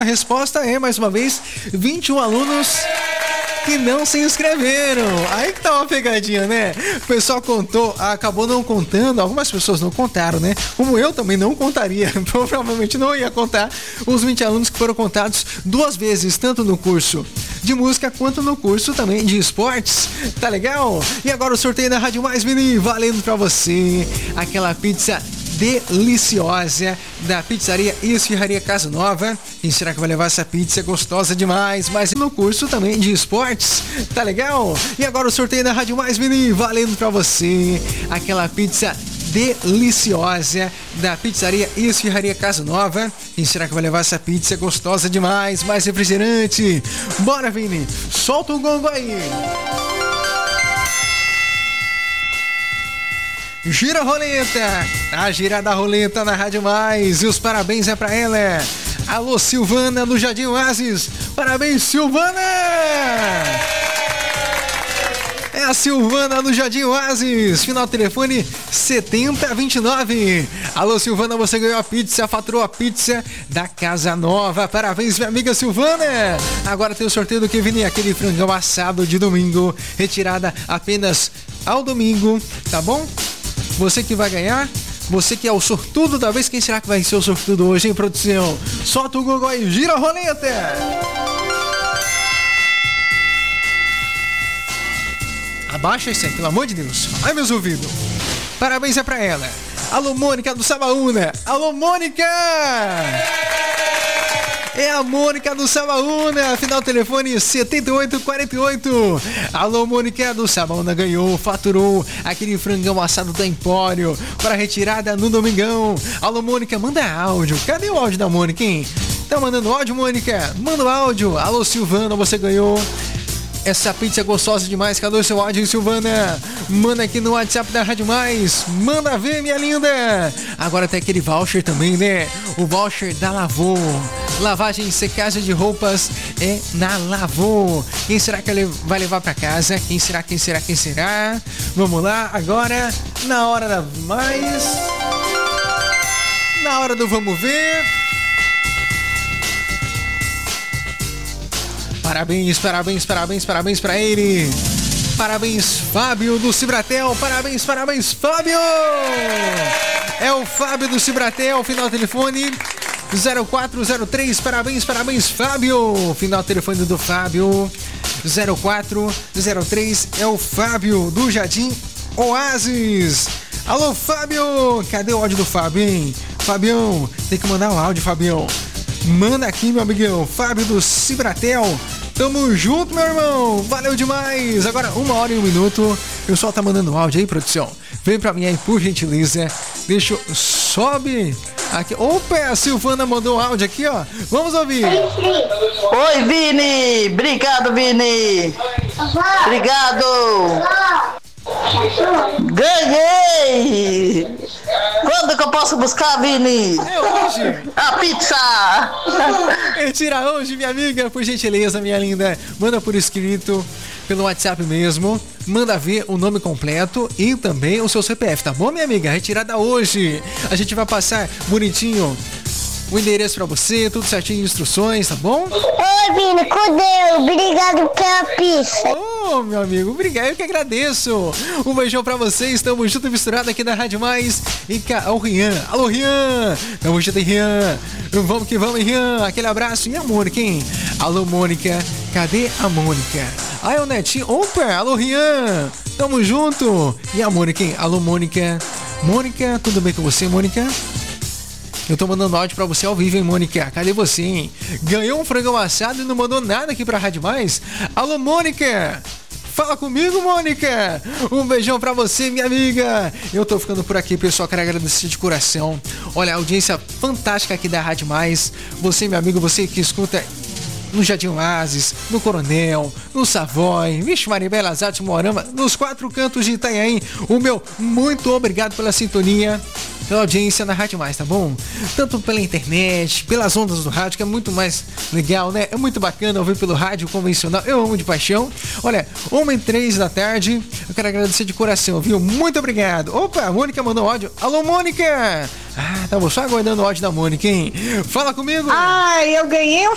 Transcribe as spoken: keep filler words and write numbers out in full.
A resposta é, mais uma vez, vinte e um alunos que não se inscreveram. Aí que tá uma pegadinha, né? O pessoal contou, acabou não contando, algumas pessoas não contaram, né? Como eu também não contaria, provavelmente não ia contar os vinte alunos que foram contados duas vezes, tanto no curso de música quanto no curso também de esportes. Tá legal? E agora o sorteio da Rádio Mais, Vini, valendo pra você aquela pizza deliciosa da pizzaria e esfirraria Casa Nova. Quem será que vai levar essa pizza gostosa demais? Mas no curso também de esportes, tá legal? E agora o sorteio da Rádio Mais, Vini, valendo pra você aquela pizza deliciosa da pizzaria e esfirraria Casa Nova. Quem será que vai levar essa pizza gostosa demais, mais refrigerante? Bora, Vini, solta o gongo aí. Gira a roleta, a gira da roleta na Rádio Mais, e os parabéns é pra ela. Alô, Silvana do Jardim Oasis, parabéns, Silvana! É a Silvana do Jardim Oasis, final telefone setenta vinte e nove. Alô, Silvana, você ganhou a pizza, faturou a pizza da Casa Nova. Parabéns, minha amiga Silvana. Agora tem o sorteio do que Vini, aquele frangão assado de domingo, retirada apenas ao domingo, tá bom? Você que vai ganhar, você que é o sortudo da vez, quem será que vai ser o sortudo hoje, hein, produção? Solta o Google aí, gira a roleta! Abaixa isso aí, pelo amor de Deus. Ai, meus ouvidos. Parabéns é pra ela. Alô, Mônica do Sabaúna. Alô, Mônica! É a Mônica do Sabaúna, final telefone setenta e oito quarenta e oito. Alô, Mônica do Sabaúna ganhou, faturou aquele frangão assado da Empório para retirada no domingão. Alô, Mônica, manda áudio. Cadê o áudio da Mônica, hein? Tá mandando áudio, Mônica? Manda o áudio. Alô, Silvana, você ganhou essa pizza gostosa demais. Cadê o seu áudio, Silvana? Manda aqui no WhatsApp da Rádio Mais. Manda ver, minha linda. Agora tem aquele voucher também, né? O voucher da Lavô. Lavagem e secagem de roupas é na Lavô. Quem será que ele vai levar pra casa? Quem será, quem será, quem será? Vamos lá, agora, na hora da mais... Na hora do vamos ver... Parabéns, parabéns, parabéns, parabéns pra ele. Parabéns, Fábio do Cibratel. Parabéns, parabéns, Fábio. É o Fábio do Cibratel, final telefone zero quatro zero três. Parabéns, parabéns, Fábio. Final telefone do Fábio zero quatro zero três. É o Fábio do Jardim Oasis. Alô, Fábio. Cadê o áudio do Fábio, hein? Fabião, tem que mandar o áudio, Fabião. Manda aqui, meu amigão, Fábio do Cibratel. Tamo junto, meu irmão. Valeu demais. Agora, uma hora e um minuto. O pessoal tá mandando áudio aí, produção. Vem pra mim aí, por gentileza. Deixa eu... Sobe aqui. Opa, a Silvana mandou um áudio aqui, ó. Vamos ouvir. Oi, Vini. Obrigado, Vini. Obrigado. Ganhei! Quando que eu posso buscar, Vini? É hoje! A pizza! Retira hoje, minha amiga, por gentileza, minha linda. Manda por escrito, pelo WhatsApp mesmo. Manda ver o nome completo e também o seu C P F, tá bom, minha amiga? Retirada hoje. A gente vai passar bonitinho o endereço pra você, tudo certinho, instruções, tá bom? Oi, Vini, com Deus, obrigado pela pizza. Ô, meu amigo, obrigado, eu que agradeço. Um beijão pra vocês, estamos juntos e misturados aqui na Rádio Mais. E cá, o Rian, alô, Rian, tamo junto, Rian. Vamos que vamos, Rian, aquele abraço. E a Mônica, hein? Alô, Mônica, cadê a Mônica? Ah, é o Netinho, opa, alô, Rian, tamo junto. E a Mônica, hein? Alô, Mônica. Mônica, tudo bem com você, Mônica? Eu tô mandando áudio pra você ao vivo, hein, Mônica? Cadê você, hein? Ganhou um frangão assado e não mandou nada aqui pra Rádio Mais? Alô, Mônica! Fala comigo, Mônica! Um beijão pra você, minha amiga! Eu tô ficando por aqui, pessoal, quero agradecer de coração. Olha, a audiência fantástica aqui da Rádio Mais. Você, meu amigo, você que escuta no Jardim Oasis, no Coronel, no Savoy, Vixe Maria, Belas Artes, Moarama, nos quatro cantos de Itanhaém. O meu muito obrigado pela sintonia, pela audiência na Rádio Mais, tá bom? Tanto pela internet, pelas ondas do rádio, que é muito mais legal, né? É muito bacana ouvir pelo rádio convencional. Eu amo de paixão. Olha, uma e três da tarde. Eu quero agradecer de coração, viu? Muito obrigado. Opa, a Mônica mandou áudio. Alô, Mônica! Ah, tava só aguardando o áudio da Mônica, hein? Fala comigo! Ah, eu ganhei um